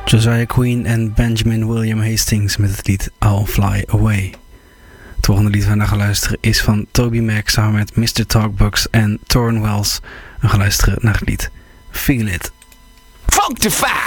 Josiah Queen en Benjamin William Hastings met het lied I'll Fly Away. Het volgende lied waar we naar gaan luisteren is van Toby Mac samen met Mr. Talkbox en Torrin Wells. We gaan luisteren naar het lied Feel It. Funkdafied!